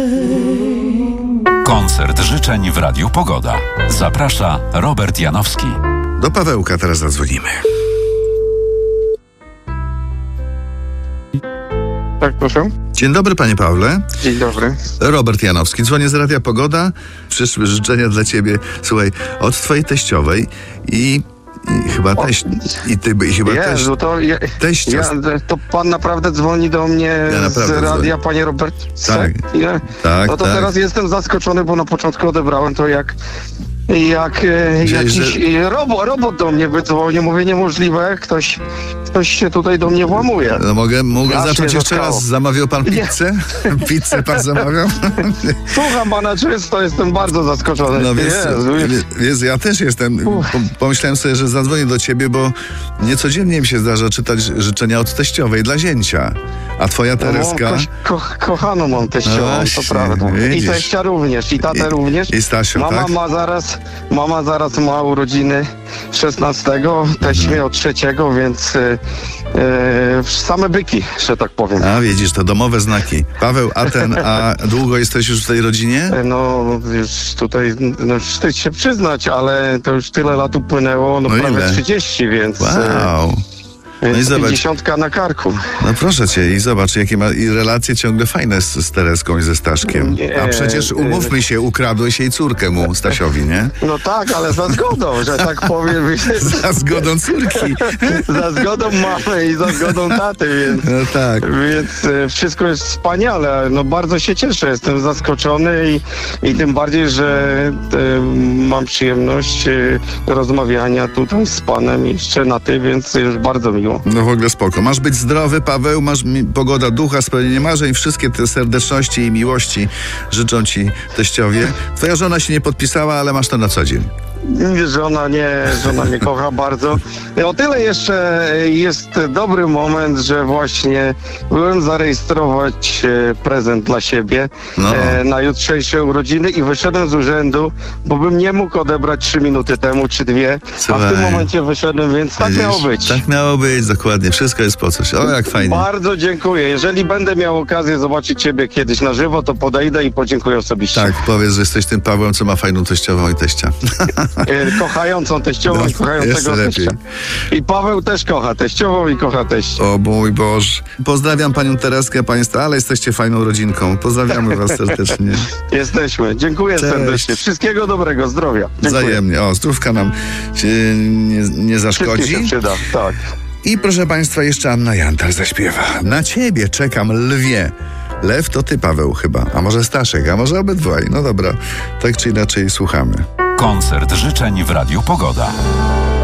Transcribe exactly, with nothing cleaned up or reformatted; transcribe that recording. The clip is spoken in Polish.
Koncert życzeń w Radiu Pogoda. Zaprasza Robert Janowski. Do Pawełka teraz zadzwonimy. Tak, proszę. Dzień dobry, panie Pawle. Dzień dobry. Robert Janowski, dzwonię z Radia Pogoda. Przyszły życzenia dla ciebie, słuchaj, od twojej teściowej i, i chyba teść, i ty, i chyba teść, Jezu, to, ja, teścia. ja, to pan naprawdę dzwoni do mnie Ja z naprawdę radia, dzwonię. panie Robert? Tak. Ja, Tak, no to tak. teraz jestem zaskoczony, bo na początku odebrałem to jak jak e, Gdzieś, jakiś że- e, robot, robot do mnie wydzwonił. Mówię, niemożliwe, ktoś, ktoś się tutaj do mnie włamuje. No mogę, mogę Aż zacząć mnie jeszcze zatkało. raz. Zamawiał pan Nie. pizzę? Pizzę pan zamawiał? Słucham pana często, jestem bardzo zaskoczony. No wiesz, Jezu, wiesz, ja też jestem. Uff. Po, pomyślałem sobie, że zadzwonię do ciebie, bo niecodziennie mi się zdarza czytać życzenia od teściowej dla zięcia. A twoja No, mam Tereska... ko- ko- kochaną mam teściową, No to właśnie, prawda. widzisz. I teścia również, i tatę I- również. i Stasią, mama tak? ma zaraz, mama zaraz ma urodziny szesnastego, teść Mhm. miał trzeciego, więc y, y, same byki, że tak powiem. A widzisz, to domowe znaki. Paweł, a ten, a długo jesteś już w tej rodzinie? No już tutaj, no wstyd się przyznać, ale to już tyle lat upłynęło, no, No prawie ile? trzydzieści, więc, y, Wow. więc i zobacz. pięćdziesiątka na karku. No proszę cię i zobacz, jakie ma i relacje ciągle fajne z, z Tereską i ze Staszkiem. Nie, A przecież umówmy się, ukradłeś jej córkę mu, Stasiowi, nie? No tak, ale za zgodą, że tak powiem. Za zgodą córki. Za zgodą mamy i za zgodą taty, więc, No tak. więc e, wszystko jest wspaniale. No bardzo się cieszę, jestem zaskoczony i, i tym bardziej, że e, mam przyjemność e, rozmawiania tutaj z panem jeszcze na ty, więc już bardzo miło. No w ogóle spoko. Masz być zdrowy, Paweł, masz mi, pogoda ducha, spełnienie marzeń, wszystkie te serdeczności i miłości życzą ci teściowie. Twoja żona się nie podpisała, ale masz to na co dzień. Żona nie, żona mnie kocha bardzo. O tyle jeszcze jest dobry moment, że właśnie byłem zarejestrować e, prezent dla siebie No. e, na jutrzejsze urodziny i wyszedłem z urzędu, bo bym nie mógł odebrać trzy minuty temu, czy dwie, a w Słuchaj. tym momencie wyszedłem, więc tak Widzisz? miało być. Tak miało być, dokładnie. Wszystko jest po coś. O, jak fajnie. Bardzo dziękuję. Jeżeli będę miał okazję zobaczyć ciebie kiedyś na żywo, to podejdę i podziękuję osobiście. Tak, powiedz, że jesteś tym Pawłem, co ma fajną teściową i teścia. E, kochającą teściową No, i kochającego jeszcze lepiej. teścia. I Paweł też kocha teściową i kocha teścia. O mój Boże. Pozdrawiam panią Tereskę, państwa, ale jesteście fajną rodzinką. Pozdrawiamy was serdecznie. Jesteśmy. Dziękuję Cześć. serdecznie. Wszystkiego dobrego, zdrowia. Dziękuję. Wzajemnie. O, zdrówka nam się nie, nie Wszystkim się zaszkodzi. przyda. Tak. I proszę państwa, jeszcze Anna Jantar zaśpiewa. Na ciebie czekam, lwie. Lew to ty, Paweł, chyba. A może Staszek, a może obydwaj. No dobra, tak czy inaczej słuchamy. Koncert życzeń w Radiu Pogoda.